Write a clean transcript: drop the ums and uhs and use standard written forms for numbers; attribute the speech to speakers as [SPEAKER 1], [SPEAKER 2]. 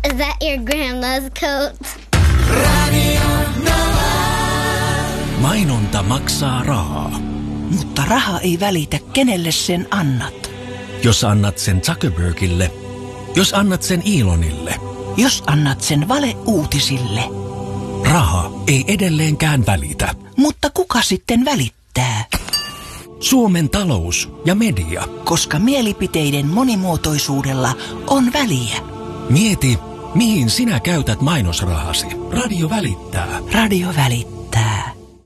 [SPEAKER 1] Is that your grandma's coat?
[SPEAKER 2] Mainonta maksaa rahaa.
[SPEAKER 3] Mutta raha ei välitä, kenelle sen annat.
[SPEAKER 2] Jos annat sen Zuckerbergille, jos annat sen Elonille,
[SPEAKER 3] Jos annat sen valeuutisille.
[SPEAKER 2] raha ei edelleenkään välitä.
[SPEAKER 3] Mutta kuka sitten välittää?
[SPEAKER 2] Suomen talous ja media.
[SPEAKER 3] Koska mielipiteiden monimuotoisuudella on väliä.
[SPEAKER 2] Mieti, mihin sinä käytät mainosrahasi. Radio välittää.
[SPEAKER 3] Radio välittää.